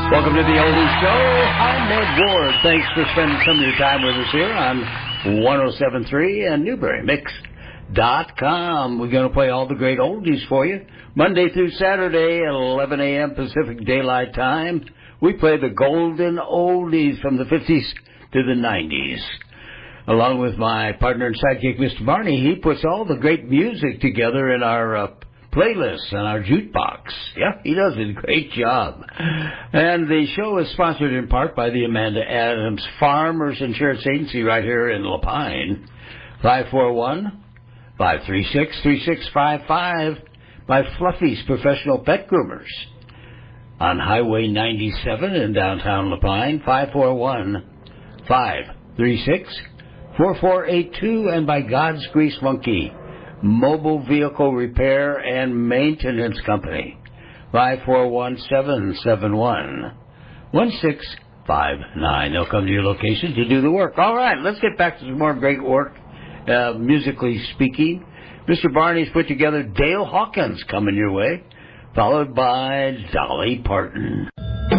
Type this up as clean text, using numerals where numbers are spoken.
Welcome to the Oldies Show. I'm Ned Ward. Thanks for spending some of your time with us here on 107.3 and NewberryMix.com. We're going to play all the great oldies for you. Monday through Saturday at 11 a.m. Pacific Daylight Time. We play the golden oldies from the 50s to the 90s. Along with my partner and sidekick, Mr. Barney, he puts all the great music together in our playlists and our jukebox. Yeah, he does a great job. And the show is sponsored in part by the Amanda Adams Farmers Insurance Agency right here in La Pine. 541-536-3655 by Fluffy's Professional Pet Groomers. On Highway 97 in downtown La Pine, 541-536-4482, and by God's Grease Monkey Mobile Vehicle Repair and Maintenance Company, 541-771-1659. They'll come to your location to do the work. All right, let's get back to some more great work, musically speaking. Mr. Barney's put together Dale Hawkins coming your way, followed by Dolly Parton.